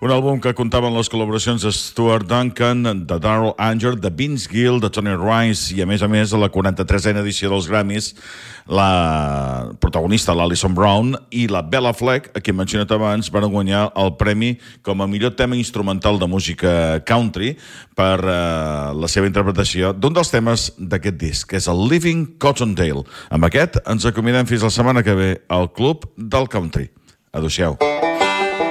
Un àlbum que comptava amb les col·laboracions de Stuart Duncan, de Darrell Anger, de Vince Gill, de Tony Rice i, a més, a la 43a edició dels Grammys, la protagonista, l'Alison Brown, i la Bella Fleck, a qui hem mencionat abans, van guanyar el premi com a millor tema instrumental de música country per la seva interpretació d'un dels temes d'aquest disc, que és el Living Cottontail. Amb aquest ens acomidem fins la setmana que ve al Club del Country. Adéu-siau.